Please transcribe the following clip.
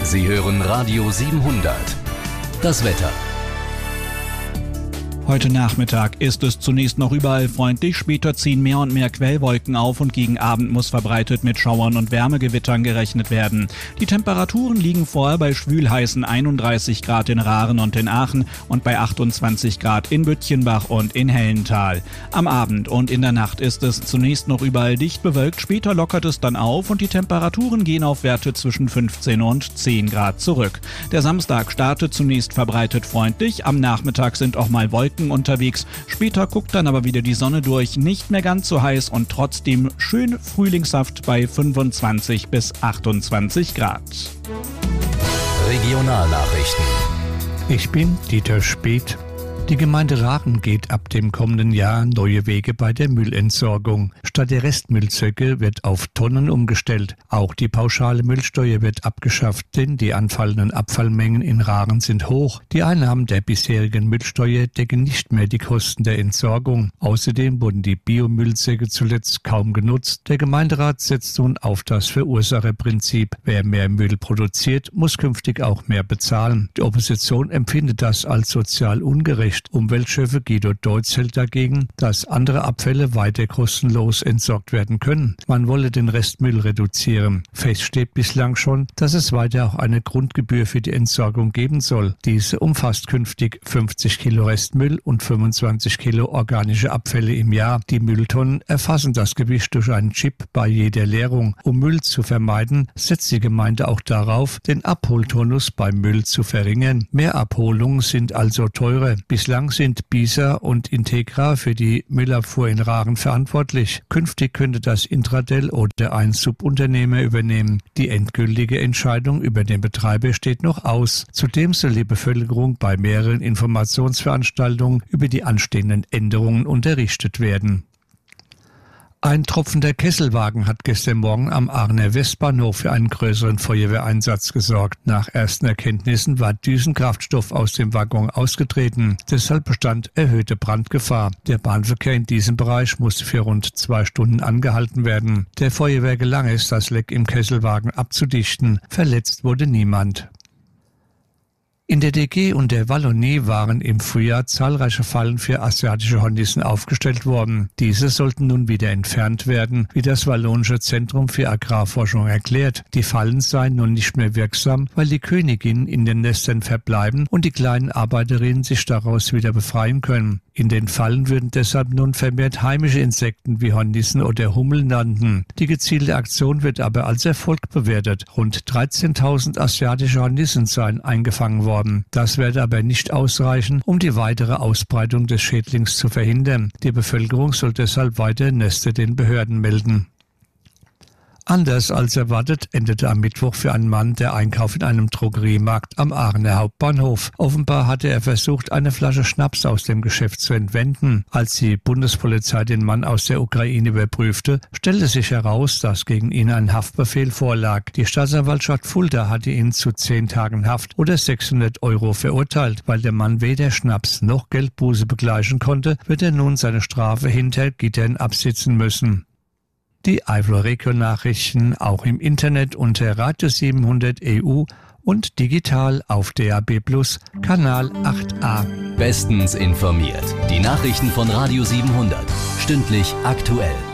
Sie hören Radio 700. Das Wetter. Heute Nachmittag ist es zunächst noch überall freundlich, später ziehen mehr und mehr Quellwolken auf und gegen Abend muss verbreitet mit Schauern und Wärmegewittern gerechnet werden. Die Temperaturen liegen vorher bei schwülheißen 31 Grad in Raren und in Aachen und bei 28 Grad in Bütchenbach und in Hellental. Am Abend und in der Nacht ist es zunächst noch überall dicht bewölkt, später lockert es dann auf und die Temperaturen gehen auf Werte zwischen 15 und 10 Grad zurück. Der Samstag startet zunächst verbreitet freundlich, am Nachmittag sind auch mal Wolken unterwegs. Später guckt dann aber wieder die Sonne durch, nicht mehr ganz so heiß und trotzdem schön frühlingshaft bei 25 bis 28 Grad. Regionalnachrichten. Ich bin Dieter Speth. Die Gemeinde Raren geht ab dem kommenden Jahr neue Wege bei der Müllentsorgung. Statt der Restmüllsäcke wird auf Tonnen umgestellt. Auch die pauschale Müllsteuer wird abgeschafft, denn die anfallenden Abfallmengen in Raren sind hoch. Die Einnahmen der bisherigen Müllsteuer decken nicht mehr die Kosten der Entsorgung. Außerdem wurden die Biomüllsäcke zuletzt kaum genutzt. Der Gemeinderat setzt nun auf das Verursacherprinzip. Wer mehr Müll produziert, muss künftig auch mehr bezahlen. Die Opposition empfindet das als sozial ungerecht. Umweltchef Guido Deutz hält dagegen, dass andere Abfälle weiter kostenlos entsorgt werden können. Man wolle den Restmüll reduzieren. Fest steht bislang schon, dass es weiter auch eine Grundgebühr für die Entsorgung geben soll. Diese umfasst künftig 50 Kilo Restmüll und 25 Kilo organische Abfälle im Jahr. Die Mülltonnen erfassen das Gewicht durch einen Chip bei jeder Leerung. Um Müll zu vermeiden, setzt die Gemeinde auch darauf, den Abholturnus beim Müll zu verringern. Mehr Abholungen sind also teurer. Bislang sind Bisa und Integra für die Müllabfuhr in Raren verantwortlich. Künftig könnte das Intradel oder ein Subunternehmer übernehmen. Die endgültige Entscheidung über den Betreiber steht noch aus. Zudem soll die Bevölkerung bei mehreren Informationsveranstaltungen über die anstehenden Änderungen unterrichtet werden. Ein tropfender Kesselwagen hat gestern Morgen am Aachener Westbahnhof für einen größeren Feuerwehreinsatz gesorgt. Nach ersten Erkenntnissen war Düsenkraftstoff aus dem Waggon ausgetreten. Deshalb bestand erhöhte Brandgefahr. Der Bahnverkehr in diesem Bereich musste für rund 2 Stunden angehalten werden. Der Feuerwehr gelang es, das Leck im Kesselwagen abzudichten. Verletzt wurde niemand. In der DG und der Wallonie waren im Frühjahr zahlreiche Fallen für asiatische Hornissen aufgestellt worden. Diese sollten nun wieder entfernt werden, wie das Wallonische Zentrum für Agrarforschung erklärt. Die Fallen seien nun nicht mehr wirksam, weil die Königinnen in den Nestern verbleiben und die kleinen Arbeiterinnen sich daraus wieder befreien können. In den Fallen würden deshalb nun vermehrt heimische Insekten wie Hornissen oder Hummeln landen. Die gezielte Aktion wird aber als Erfolg bewertet. Rund 13.000 asiatische Hornissen seien eingefangen worden. Das werde aber nicht ausreichen, um die weitere Ausbreitung des Schädlings zu verhindern. Die Bevölkerung soll deshalb weiter Nester den Behörden melden. Anders als erwartet endete am Mittwoch für einen Mann der Einkauf in einem Drogeriemarkt am Aachener Hauptbahnhof. Offenbar hatte er versucht, eine Flasche Schnaps aus dem Geschäft zu entwenden. Als die Bundespolizei den Mann aus der Ukraine überprüfte, stellte sich heraus, dass gegen ihn ein Haftbefehl vorlag. Die Staatsanwaltschaft Fulda hatte ihn zu 10 Tagen Haft oder 600 € verurteilt. Weil der Mann weder Schnaps noch Geldbuße begleichen konnte, wird er nun seine Strafe hinter Gittern absitzen müssen. Die Eifler Region-Nachrichten auch im Internet unter Radio 700 EU und digital auf DAB+ Kanal 8a. Bestens informiert. Die Nachrichten von Radio 700. Stündlich aktuell.